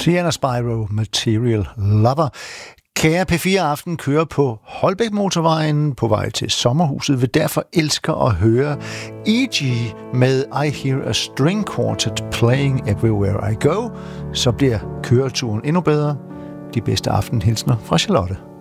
Sienna Spyro, Material Lover. Kære P4 Aften kører på Holbæk-motorvejen på vej til sommerhuset, vil derfor elske at høre E.G. med I Hear a String Quartet Playing Everywhere I Go. Så bliver køreturen endnu bedre. De bedste aftenhilsner fra Charlotte.